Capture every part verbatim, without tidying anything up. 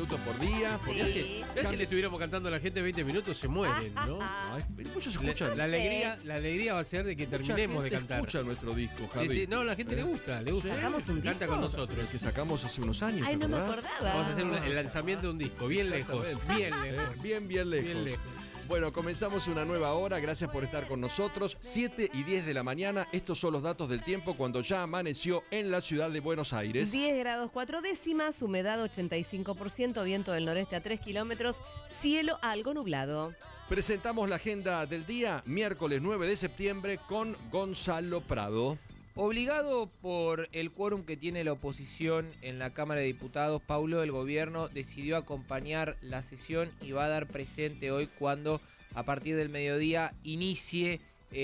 minutos por día. Sí. Porque Sí. Ya si le estuviéramos cantando a la gente veinte minutos, se mueren, ¿no? Ay, muchos La, escuchan. la alegría, la alegría va a ser de que Mucha terminemos de gente cantar. escucha nuestro disco, Javi. Sí, sí, no, a la gente ¿Eh? le gusta, le gusta. Sí. ¿Sacamos un Canta disco? con nosotros. El que sacamos hace unos años, Ay, ¿te no me acordás? acordaba. Vamos a hacer un- el lanzamiento de un disco, bien lejos, Exactamente. bien lejos. Bien, bien lejos. Bien lejos. Bueno, comenzamos una nueva hora. Gracias por estar con nosotros. siete y diez de la mañana. Estos son los datos del tiempo cuando ya amaneció en la ciudad de Buenos Aires. diez grados cuatro décimas, humedad ochenta y cinco por ciento, viento del noreste a tres kilómetros, cielo algo nublado. Presentamos la agenda del día, miércoles nueve de septiembre, con Gonzalo Prado. Obligado por el quórum que tiene la oposición en la Cámara de Diputados, Paulo, el gobierno decidió acompañar la sesión y va a dar presente hoy cuando a partir del mediodía inicie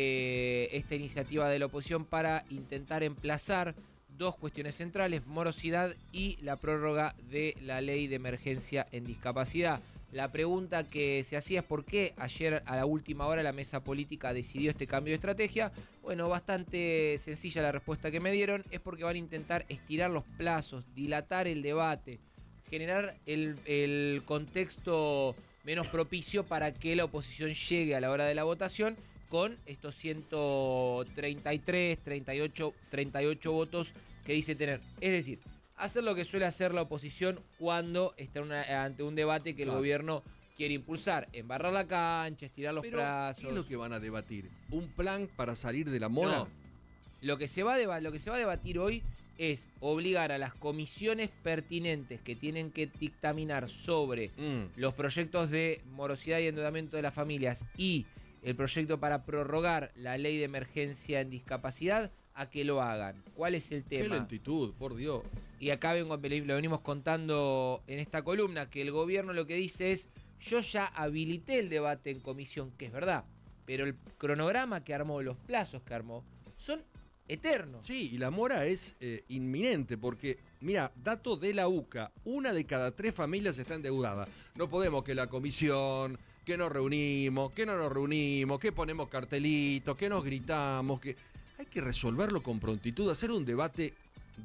eh, esta iniciativa de la oposición para intentar emplazar dos cuestiones centrales, morosidad y la prórroga de la ley de emergencia en discapacidad. La pregunta que se hacía es por qué ayer a la última hora la mesa política decidió este cambio de estrategia. Bueno, bastante sencilla la respuesta que me dieron, es porque van a intentar estirar los plazos, dilatar el debate, generar el, el contexto menos propicio para que la oposición llegue a la hora de la votación con estos ciento treinta y tres, treinta y ocho, treinta y ocho votos que dice tener. Es decir, hacer lo que suele hacer la oposición cuando está una, ante un debate que el Claro. gobierno quiere impulsar, embarrar la cancha, estirar los Pero, plazos. ¿qué es lo que van a debatir? ¿Un plan para salir de la mora? No. Lo que se va a deba- lo que se va a debatir hoy es obligar a las comisiones pertinentes que tienen que dictaminar sobre Mm. los proyectos de morosidad y endeudamiento de las familias y el proyecto para prorrogar la ley de emergencia en discapacidad a que lo hagan. ¿Cuál es el Qué tema? lentitud, por Dios. Y acá vengo, lo venimos contando en esta columna, que el gobierno lo que dice es, yo ya habilité el debate en comisión, que es verdad, pero el cronograma que armó, los plazos que armó, son eternos. Sí, y la mora es eh, inminente porque, mira, dato de la U C A, una de cada tres familias está endeudada. No podemos que la comisión, que nos reunimos, que no nos reunimos, que ponemos cartelitos, que nos gritamos, que hay que resolverlo con prontitud, hacer un debate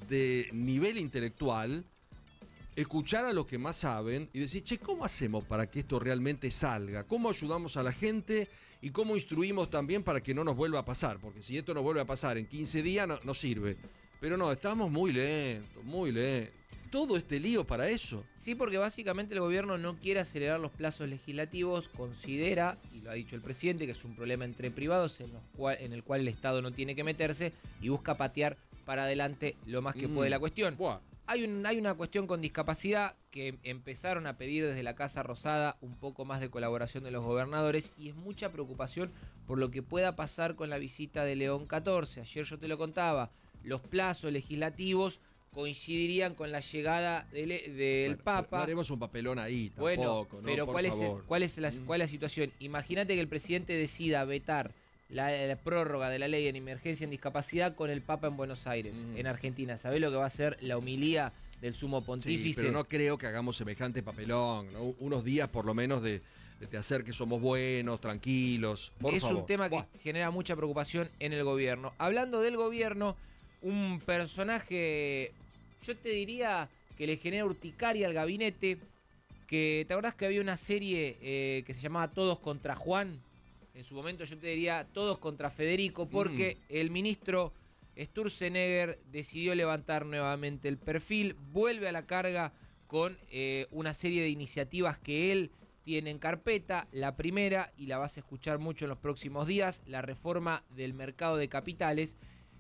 de nivel intelectual, escuchar a los que más saben y decir, che, ¿cómo hacemos para que esto realmente salga? ¿Cómo ayudamos a la gente y cómo instruimos también para que no nos vuelva a pasar? Porque si esto nos vuelve a pasar en quince días, no, no sirve. Pero no, estamos muy lentos, muy lentos. Todo este lío para eso. Sí, porque básicamente el gobierno no quiere acelerar los plazos legislativos, considera, y lo ha dicho el presidente, que es un problema entre privados en, los cual, en el cual el Estado no tiene que meterse y busca patear para adelante lo más que Mm. puede la cuestión. Buah. Hay, un, hay una cuestión con discapacidad que empezaron a pedir desde la Casa Rosada un poco más de colaboración de los gobernadores y es mucha preocupación por lo que pueda pasar con la visita de León catorce. Ayer yo te lo contaba, los plazos legislativos coincidirían con la llegada del, del Bueno, Papa. No haremos un papelón ahí tampoco, Bueno, ¿no? pero Por ¿cuál es, el- favor. cuál, es la, ¿cuál es la situación? Imagínate que el presidente decida vetar la, la prórroga de la ley en emergencia en discapacidad con el Papa en Buenos Aires, Mm. en Argentina. ¿Sabés lo que va a ser la homilía del sumo Sí, pontífice? pero no creo que hagamos semejante papelón, ¿no? Unos días por lo menos de, de hacer que somos buenos, tranquilos. Por es favor. un tema que Buah. genera mucha preocupación en el gobierno. Hablando del gobierno, un personaje, yo te diría que le genera urticaria al gabinete, que te acordás que había una serie eh, que se llamaba Todos contra Juan. En su momento yo te diría Todos contra Federico, porque Mm. el ministro Sturzenegger decidió levantar nuevamente el perfil, vuelve a la carga con eh, una serie de iniciativas que él tiene en carpeta. La primera, y la vas a escuchar mucho en los próximos días, la reforma del mercado de capitales.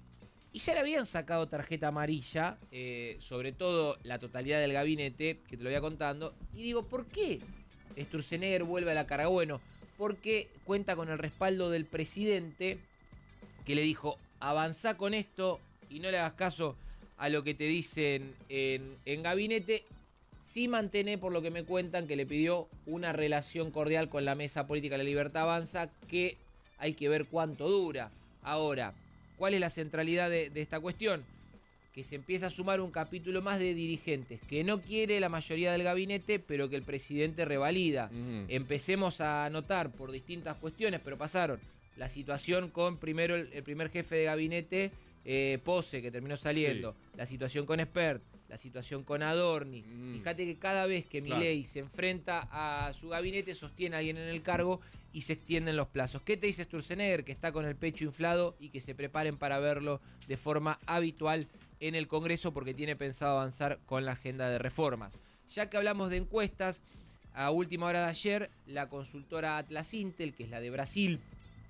Y ya le habían sacado tarjeta amarilla, eh, sobre todo la totalidad del gabinete, que te lo voy a contando. Y digo, ¿por qué Sturzenegger vuelve a la carga? Bueno, porque cuenta con el respaldo del presidente, que le dijo, avanzá con esto y no le hagas caso a lo que te dicen en, en gabinete. Sí mantener, por lo que me cuentan, que le pidió una relación cordial con la Mesa Política de la Libertad Avanza, que hay que ver cuánto dura. Ahora, ¿cuál es la centralidad de, de esta cuestión? Que se empieza a sumar un capítulo más de dirigentes que no quiere la mayoría del gabinete, pero que el presidente revalida. Ujú. Empecemos a notar por distintas cuestiones, pero pasaron la situación con primero el, el primer jefe de gabinete, eh, Pose, que terminó saliendo, Sí. la situación con Espert, la situación con Adorni. Mm. Fíjate que cada vez que Claro. Milei se enfrenta a su gabinete, sostiene a alguien en el cargo y se extienden los plazos. ¿Qué te dice Sturzenegger? Que está con el pecho inflado y que se preparen para verlo de forma habitual en el Congreso porque tiene pensado avanzar con la agenda de reformas. Ya que hablamos de encuestas, a última hora de ayer, la consultora Atlas Intel, que es la de Brasil,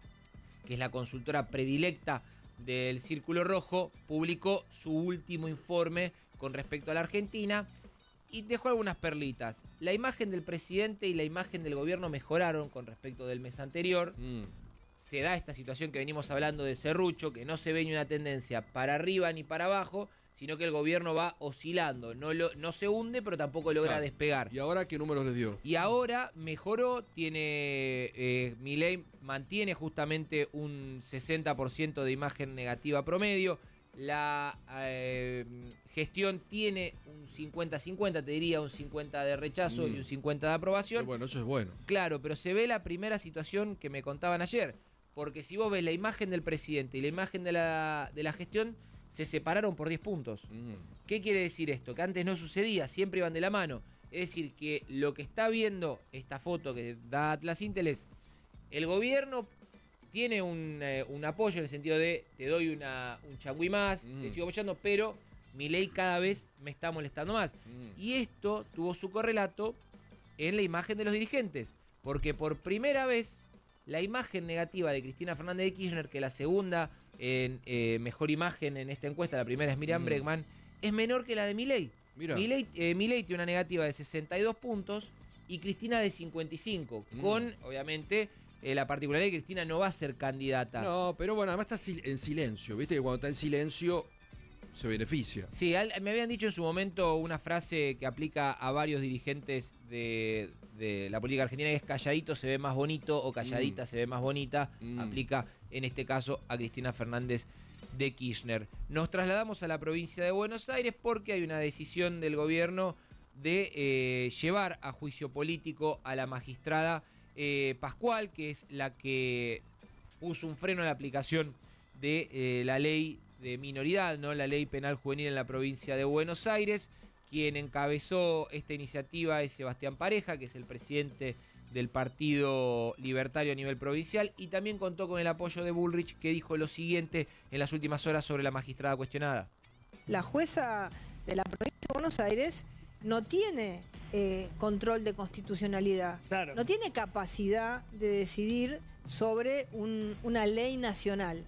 que es la consultora predilecta del Círculo Rojo, publicó su último informe con respecto a la Argentina y dejó algunas perlitas. La imagen del presidente y la imagen del gobierno mejoraron con respecto del mes anterior. Mm. Se da esta situación que venimos hablando de serrucho, que no se ve ni una tendencia para arriba ni para abajo, sino que el gobierno va oscilando. No, lo, no se hunde, pero tampoco logra Claro. despegar. ¿Y ahora qué números les dio? Y ahora mejoró, tiene eh, Milei mantiene justamente un sesenta por ciento de imagen negativa promedio. La eh, gestión tiene un cincuenta cincuenta, te diría, un cincuenta de rechazo Mm. y un cincuenta de aprobación. Qué bueno, eso es bueno. Claro, pero se ve la primera situación que me contaban ayer. Porque si vos ves la imagen del presidente y la imagen de la, de la gestión, se separaron por diez puntos. Mm. ¿Qué quiere decir esto? Que antes no sucedía, siempre iban de la mano. Es decir, que lo que está viendo esta foto que da Atlas Intel es el gobierno tiene un, eh, un apoyo en el sentido de te doy una, un changüí más, Mm. te sigo apoyando, pero Milei cada vez me está molestando más. Mm. Y esto tuvo su correlato en la imagen de los dirigentes, porque por primera vez la imagen negativa de Cristina Fernández de Kirchner, que la segunda en eh, mejor imagen en esta encuesta, la primera es Miriam Mm. Bregman, es menor que la de Milei. Mira. Milei, eh, Milei tiene una negativa de sesenta y dos puntos y Cristina de cincuenta y cinco, Mm. con, obviamente, eh, la particularidad de que Cristina no va a ser candidata. No, pero bueno, además está sil- en silencio, ¿viste? Que cuando está en silencio se beneficia. Sí, al- me habían dicho en su momento una frase que aplica a varios dirigentes de, de la política argentina, que es calladito se ve más bonito o calladita Mm. se ve más bonita. Mm. Aplica en este caso a Cristina Fernández de Kirchner. Nos trasladamos a la provincia de Buenos Aires porque hay una decisión del gobierno de eh, llevar a juicio político a la magistrada eh, Pascual, que es la que puso un freno a la aplicación de eh, la ley de minoridad, ¿no? La ley penal juvenil en la provincia de Buenos Aires. Quien encabezó esta iniciativa es Sebastián Pareja, que es el presidente del Partido Libertario a nivel provincial, y también contó con el apoyo de Bullrich, que dijo lo siguiente en las últimas horas sobre la magistrada cuestionada. La jueza de la provincia de Buenos Aires no tiene eh, control de constitucionalidad, Claro. no tiene capacidad de decidir sobre un- una ley nacional.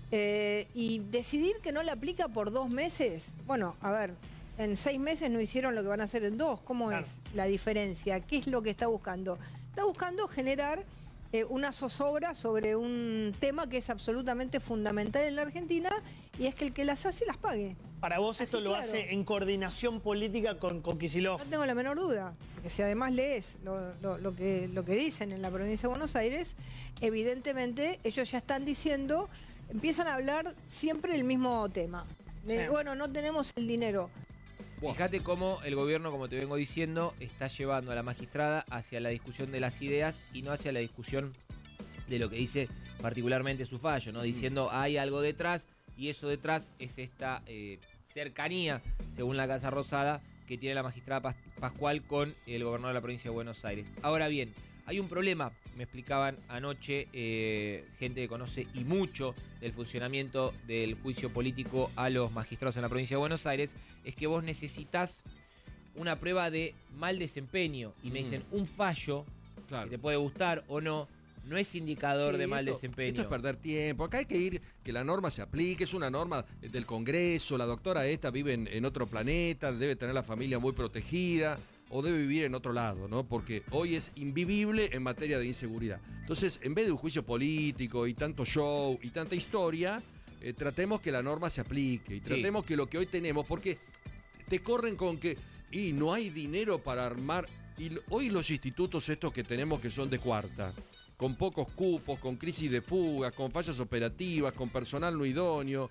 Eh, y decidir que no la aplica por dos meses, bueno, a ver, en seis meses no hicieron lo que van a hacer en dos. ¿Cómo Claro. es la diferencia? ¿Qué es lo que está buscando? Está buscando generar eh, una zozobra sobre un tema que es absolutamente fundamental en la Argentina, y es que el que las hace las pague. Para vos esto Así, lo claro. hace en coordinación política con, con Kicillof. No tengo la menor duda, porque si además lees lo, lo- lo que, lo que dicen en la provincia de Buenos Aires, evidentemente ellos ya están diciendo, empiezan a hablar siempre el mismo tema. De, Sí. bueno, no tenemos el dinero. Buah. Fíjate cómo el gobierno, como te vengo diciendo, está llevando a la magistrada hacia la discusión de las ideas y no hacia la discusión de lo que dice particularmente su fallo, ¿no? Diciendo hay algo detrás, y eso detrás es esta eh, cercanía, según la Casa Rosada, que tiene la magistrada Pas- Pascual con el gobernador de la provincia de Buenos Aires. Ahora bien, hay un problema, me explicaban anoche eh, gente que conoce y mucho del funcionamiento del juicio político a los magistrados en la provincia de Buenos Aires, es que vos necesitas una prueba de mal desempeño. Y me Mm. dicen, un fallo, Claro. que te puede gustar o no, no es indicador Sí, de mal esto- desempeño. Esto es perder tiempo. Acá hay que ir, que la norma se aplique. Es una norma del Congreso. La doctora esta vive en, en otro planeta, debe tener la familia muy protegida o debe vivir en otro lado, ¿no? Porque hoy es invivible en materia de inseguridad. Entonces, en vez de un juicio político y tanto show y tanta historia, eh, tratemos que la norma se aplique y tratemos que lo que hoy tenemos, porque te corren con que y no hay dinero para armar. Y lo- hoy los institutos estos que tenemos que son de cuarta, con pocos cupos, con crisis de fugas, con fallas operativas, con personal no idóneo,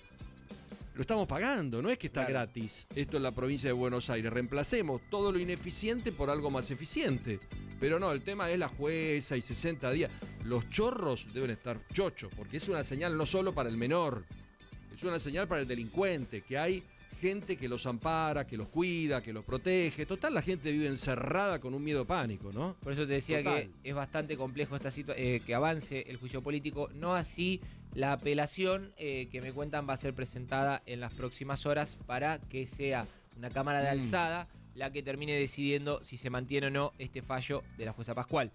lo estamos pagando, no es que está Claro. gratis esto en la provincia de Buenos Aires. Reemplacemos todo lo ineficiente por algo más eficiente. Pero no, el tema es la jueza y sesenta días. Los chorros deben estar chochos, porque es una señal no solo para el menor, es una señal para el delincuente, que hay gente que los ampara, que los cuida, que los protege. Total, la gente vive encerrada con un miedo pánico, ¿no? Por eso te decía Total. que es bastante complejo esta situa- eh, que avance el juicio político, no así la apelación eh, que me cuentan va a ser presentada en las próximas horas para que sea una cámara de Mm. alzada la que termine decidiendo si se mantiene o no este fallo de la jueza Pascual.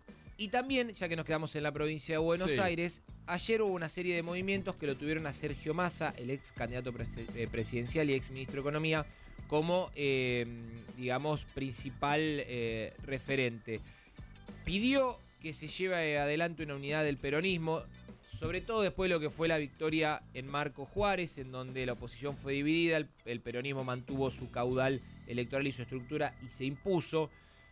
Y también, ya que nos quedamos en la provincia de Buenos Sí. Aires, ayer hubo una serie de movimientos que lo tuvieron a Sergio Massa, el ex candidato presi- eh, presidencial y ex ministro de Economía, como, eh, digamos, principal eh, referente. Pidió que se lleve adelante una unidad del peronismo, sobre todo después de lo que fue la victoria en Marcos Juárez, en donde la oposición fue dividida, el, el peronismo mantuvo su caudal electoral y su estructura y se impuso.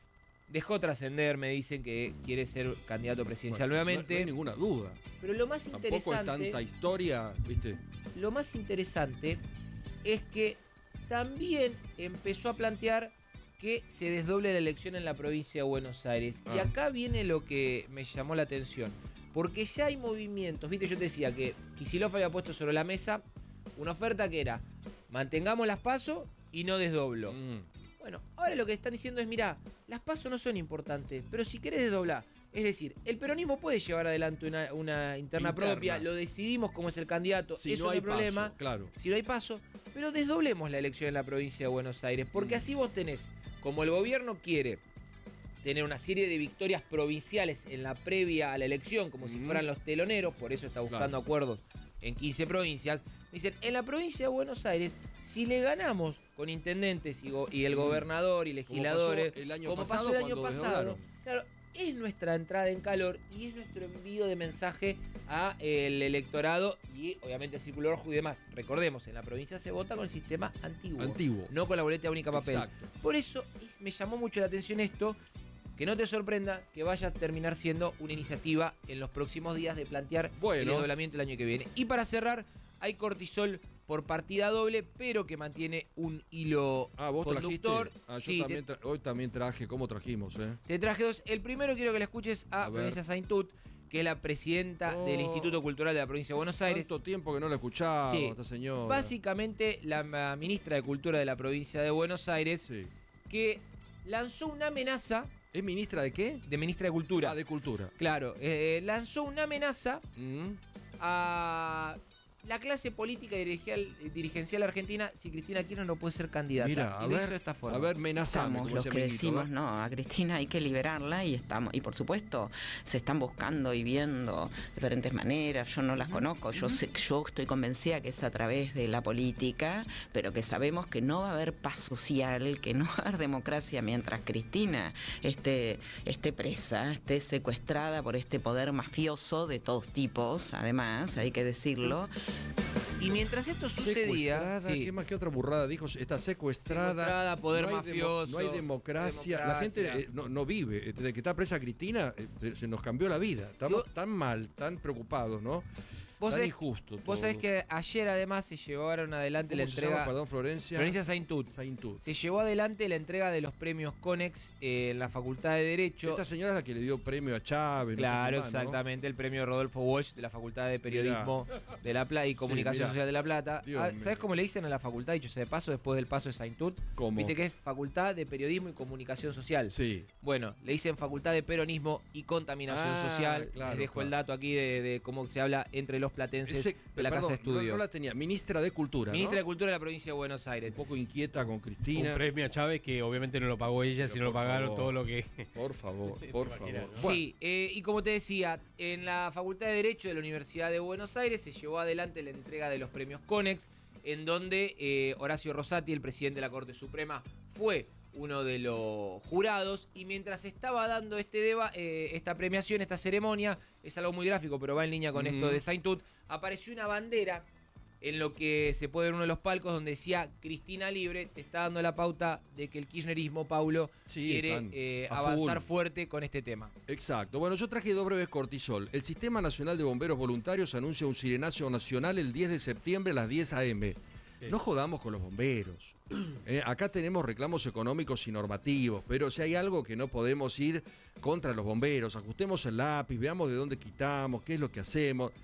Dejó trascender, me dicen que quiere ser candidato presidencial Bueno, no- nuevamente. No, hay ninguna duda. Pero lo más Tampoco es interesante, tanta historia, ¿viste? lo más interesante es que también empezó a plantear que se desdoble la elección en la provincia de Buenos Aires. Y Ah. acá viene lo que me llamó la atención. Porque ya hay movimientos, viste, yo te decía que Kicillof había puesto sobre la mesa una oferta que era mantengamos las PASO y no desdoblo. Mm. Bueno, ahora lo que están diciendo es, mirá, las PASO no son importantes, pero si querés desdoblar, es decir, el peronismo puede llevar adelante una, una interna, Interna. propia, lo decidimos como es el candidato, Si eso no no hay hay problema, paso, claro. si no hay paso, pero desdoblemos la elección en la provincia de Buenos Aires, porque Mm. así vos tenés, como el gobierno quiere tener una serie de victorias provinciales en la previa a la elección, como si Ujú. fueran los teloneros, por eso está buscando acuerdos en quince provincias. Dicen, en la provincia de Buenos Aires, si le ganamos con intendentes y, go- y el Mm. gobernador y Como legisladores, pasó el año como pasado pasó el año cuando pasado, desdoblaron. claro, es nuestra entrada en calor y es nuestro envío de mensaje a el electorado y obviamente al Círculo Rojo y demás. Recordemos, en la provincia se vota con el sistema antiguo, Antiguo. no con la boleta única papel. Exacto. Por eso es- me llamó mucho la atención esto, que no te sorprenda que vaya a terminar siendo una iniciativa en los próximos días de plantear Bueno. el desdoblamiento el año que viene. Y para cerrar, hay cortisol por partida doble, pero que mantiene un hilo Ah, vos conductor. trajiste. Ah, yo Sí, también tra- hoy también traje. ¿Cómo trajimos, eh? te traje dos. El primero quiero que le escuches a, A ver. Florencia Saintut, que es la presidenta Oh. del Instituto Cultural de la provincia de Buenos Aires. Tanto tiempo que no la escuchaba, Sí. esta señora. Básicamente, la ma- ministra de Cultura de la provincia de Buenos Aires, Sí. que lanzó una amenaza ¿Es ministra de qué? de ministra de Cultura. Ah, de cultura. Claro, eh, lanzó una amenaza Mm. a la clase política y dirigencial, dirigencial argentina si Cristina Kirchner no puede ser candidata. Mira, a y lo hizo ver, de esta forma. a ver, menazame, Estamos como los decía que Minguito, decimos, ¿eh? no, a Cristina hay que liberarla y estamos, y por supuesto se están buscando y viendo diferentes maneras, yo no las conozco, yo sé, yo estoy convencida que es a través de la política, pero que sabemos que no va a haber paz social, que no va a haber democracia mientras Cristina esté, esté presa, esté secuestrada por este poder mafioso de todos tipos, además, hay que decirlo. Y mientras esto sucedía, Secuestrada, sí, ¿qué más que otra burrada dijo? Está secuestrada. Secuestrada, poder no hay demo- mafioso, no hay democracia. La gente democracia. eh, no, no vive. Eh, Desde que está presa Cristina, eh, se nos cambió la vida. Estamos Yo- tan mal, tan preocupados, ¿no? vos tan sabés, injusto. vos todo. sabés que ayer además se llevaron adelante la ¿Cómo se entrega. llama? Perdón, Florencia. Florencia Saintut. Saintut. Se llevó adelante la entrega de los premios Conex eh, en la Facultad de Derecho. Esta señora es la que le dio premio a Chávez. no sé Claro, quién más, ¿no? exactamente, el premio Rodolfo Walsh de la Facultad de Periodismo de La Plata y Comunicación mirá. Social de La Plata. Dios Ah, mío. ¿Sabes cómo le dicen a la facultad, dicho sea de paso, después del paso de Saintut? ¿Cómo? Viste que es Facultad de Periodismo y Comunicación Social. Sí. Bueno, le dicen Facultad de Peronismo y Contaminación Ah, Social. claro, Les dejo claro. el dato aquí de, de cómo se habla entre los platenses Ese- de la perdón, Casa de Estudio. No, no la tenía. Ministra de Cultura. Ministra ¿no? de Cultura de la provincia de Buenos Aires. Un poco inquieta con Cristina. Un premio a Chávez que obviamente no lo pagó ella, Pero sino lo por pagaron favor. todo lo que... Por favor, Te por imaginas, favor. ¿no? Bueno, Sí, eh, y como te decía, en la Facultad de Derecho de la Universidad de Buenos Aires se llevó adelante la entrega de los premios Conex, en donde eh, Horacio Rosati, el presidente de la Corte Suprema, fue uno de los jurados, y mientras estaba dando este deba, eh, esta premiación, esta ceremonia, es algo muy gráfico, pero va en línea con Ujú. esto de Saintut, apareció una bandera en lo que se puede ver uno de los palcos donde decía Cristina libre. Te está dando la pauta de que el kirchnerismo, Paulo, Sí, quiere están eh, a avanzar full. fuerte con este tema. exacto. Bueno, yo traje dos breves cortisol. El Sistema Nacional de Bomberos Voluntarios anuncia un sirenazo nacional el diez de septiembre a las diez a eme. Sí. No jodamos con los bomberos. Eh, acá tenemos reclamos económicos y normativos, pero si hay algo que no podemos ir contra los bomberos, ajustemos el lápiz, veamos de dónde quitamos, qué es lo que hacemos.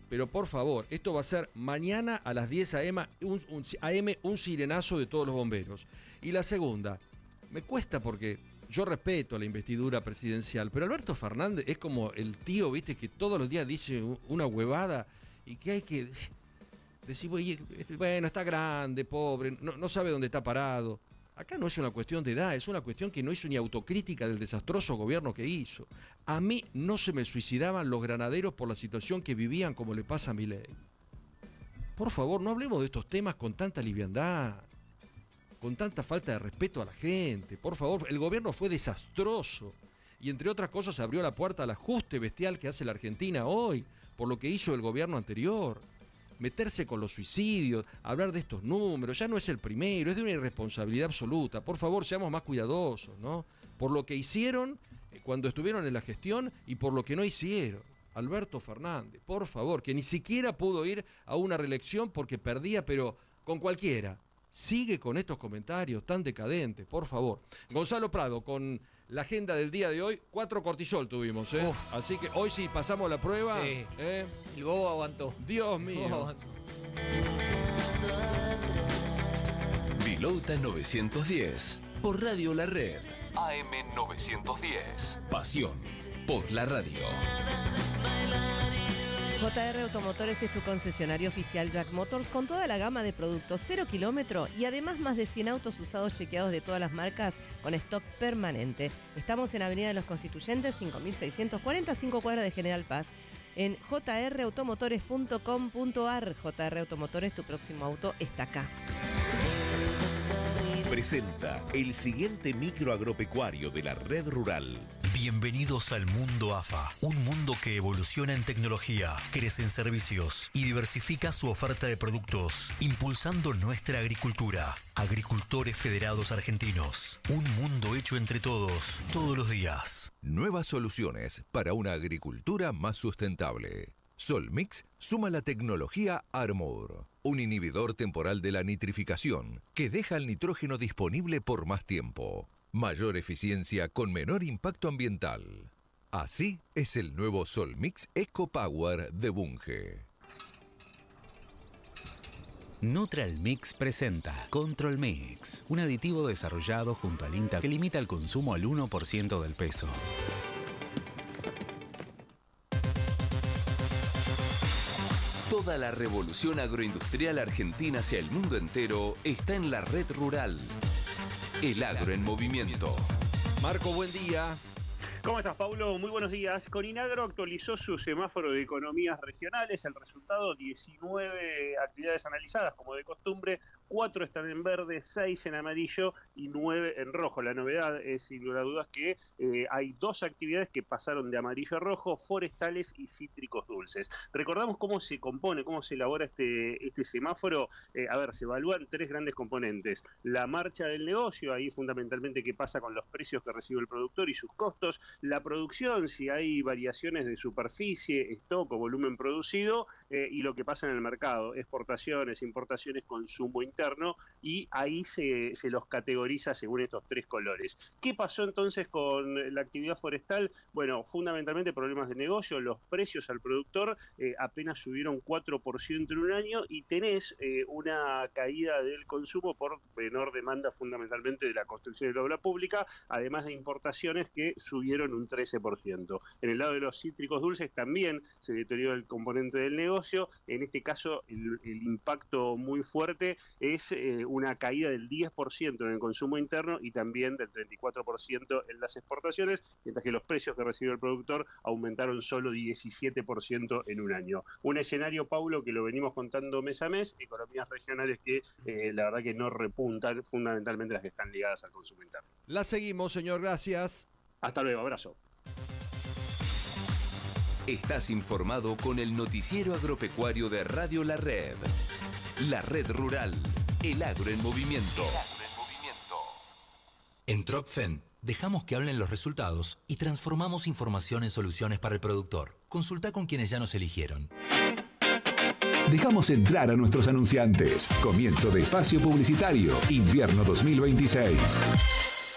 pero por favor, esto va a ser mañana a las diez a eme un, un, a eme, un sirenazo de todos los bomberos. Y la segunda, me cuesta porque yo respeto la investidura presidencial, pero Alberto Fernández es como el tío, viste, que todos los días dice una huevada y que hay que decir, bueno, está grande, pobre, no, no sabe dónde está parado. Acá no es una cuestión de edad, es una cuestión que no hizo ni autocrítica del desastroso gobierno que hizo. A mí no se me suicidaban los granaderos por la situación que vivían como le pasa a Milei. Por favor, no hablemos de estos temas con tanta liviandad, con tanta falta de respeto a la gente. Por favor, el gobierno fue desastroso y entre otras cosas abrió la puerta al ajuste bestial que hace la Argentina hoy por lo que hizo el gobierno anterior. Meterse con los suicidios, hablar de estos números, ya no es el primero, es de una irresponsabilidad absoluta. Por favor, seamos más cuidadosos, ¿no? Por lo que hicieron cuando estuvieron en la gestión y por lo que no hicieron. Alberto Fernández, por favor, que ni siquiera pudo ir a una reelección porque perdía, pero con cualquiera. Sigue con estos comentarios tan decadentes, por favor. Gonzalo Prado, con la agenda del día de hoy, cuatro cortisol tuvimos, ¿eh? Uf. Así que hoy sí pasamos la prueba. Sí. ¿eh? Y Bobo aguantó. Dios mío. Bobo aguantó. Vilota novecientos diez, por Radio La Red. A eme novecientos diez. Pasión por la radio. J R Automotores es tu concesionario oficial Jack Motors con toda la gama de productos cero kilómetro y además más de cien autos usados chequeados de todas las marcas con stock permanente. Estamos en Avenida de los Constituyentes, cinco mil seiscientos cuarenta, cinco cuadras de General Paz. En j r automotores punto com punto a r. J R Automotores, tu próximo auto está acá. Presenta el siguiente micro agropecuario de la Red Rural. Bienvenidos al mundo A F A, un mundo que evoluciona en tecnología, crece en servicios y diversifica su oferta de productos, impulsando nuestra agricultura. Agricultores Federados Argentinos, un mundo hecho entre todos, todos los días. Nuevas soluciones para una agricultura más sustentable. Solmix suma la tecnología Armour, un inhibidor temporal de la nitrificación que deja el nitrógeno disponible por más tiempo. Mayor eficiencia con menor impacto ambiental. Así es el nuevo Solmix EcoPower de Bunge. Neutral Mix presenta Control Mix, un aditivo desarrollado junto al INTA que limita el consumo al uno por ciento del peso. Toda la revolución agroindustrial argentina hacia el mundo entero está en la Red Rural. El agro en movimiento. Marco, buen día. ¿Cómo estás, Paulo? Muy buenos días. Coninagro actualizó su semáforo de economías regionales. El resultado, diecinueve actividades analizadas, como de costumbre. cuatro están en verde, seis en amarillo y nueve en rojo. La novedad es, sin lugar a dudas, que eh, hay dos actividades que pasaron de amarillo a rojo, forestales y cítricos dulces. Recordamos cómo se compone, cómo se elabora este, este semáforo. Eh, a ver, se evalúan tres grandes componentes. La marcha del negocio, ahí fundamentalmente qué pasa con los precios que recibe el productor y sus costos. La producción, si hay variaciones de superficie, stock o volumen producido, eh, y lo que pasa en el mercado, exportaciones, importaciones, consumo interno, y ahí se, se los categoriza según estos tres colores. ¿Qué pasó entonces con la actividad forestal? Bueno, fundamentalmente problemas de negocio, los precios al productor eh, apenas subieron cuatro por ciento en un año y tenés eh, una caída del consumo por menor demanda fundamentalmente de la construcción de la obra pública, además de importaciones que subieron un trece por ciento. En el lado de los cítricos dulces también se deterioró el componente del negocio. En este caso el, el impacto muy fuerte es eh, una caída del diez por ciento en el consumo interno y también del treinta y cuatro por ciento en las exportaciones, mientras que los precios que recibió el productor aumentaron solo diecisiete por ciento en un año. Un escenario, Paulo, que lo venimos contando mes a mes, economías regionales que eh, la verdad que no repuntan, fundamentalmente las que están ligadas al consumo interno. La seguimos, señor, gracias. Hasta luego, abrazo. Estás informado con el noticiero agropecuario de Radio La Red. La Red Rural, el agro en movimiento. El agro en movimiento. En Tropfen dejamos que hablen los resultados y transformamos información en soluciones para el productor. Consulta con quienes ya nos eligieron. Dejamos entrar a nuestros anunciantes. Comienzo de espacio publicitario, invierno dos mil veintiséis.